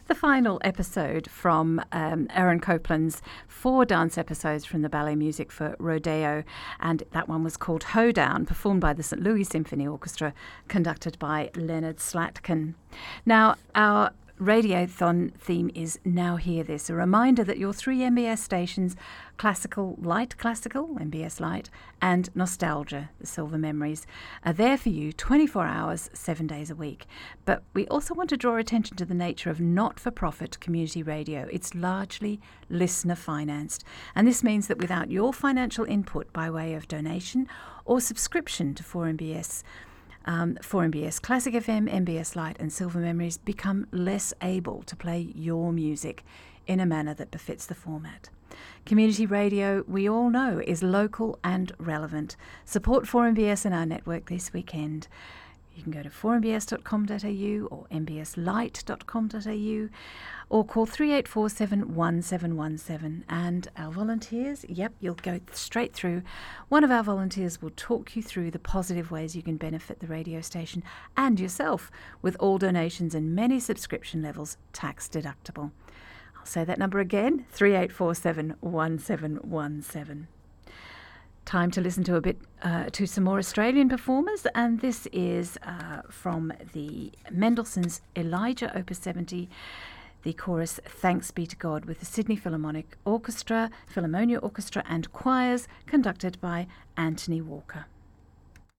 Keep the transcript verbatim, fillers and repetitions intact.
the final episode from um, Aaron Copland's four dance episodes from the ballet music for Rodeo, and that one was called Hoedown, performed by the Saint Louis Symphony Orchestra, conducted by Leonard Slatkin. Now, our Radiothon theme is Now Hear This, a reminder that your three M B S stations, Classical, Light Classical, M B S Light, and Nostalgia, the Silver Memories, are there for you twenty-four hours, seven days a week. But we also want to draw attention to the nature of not-for-profit community radio. It's largely listener-financed, and this means that without your financial input by way of donation or subscription to four M B S, Um, four M B S Classic F M, M B S Light and Silver Memories become less able to play your music in a manner that befits the format. Community radio, we all know, is local and relevant. Support four M B S and our network this weekend. You can go to four m b s dot com dot a u or m b s light dot com dot a u or call three eight four seven, one seven one seven. And our volunteers, yep, you'll go straight through. One of our volunteers will talk you through the positive ways you can benefit the radio station and yourself, with all donations and many subscription levels tax deductible. I'll say that number again, three eight four seven, one seven one seven. Time to listen to a bit uh, to some more Australian performers, and this is uh, from the Mendelssohn's Elijah Opus seventy, the chorus Thanks Be to God, with the Sydney Philharmonic Orchestra, Philharmonia Orchestra and choirs, conducted by Anthony Walker.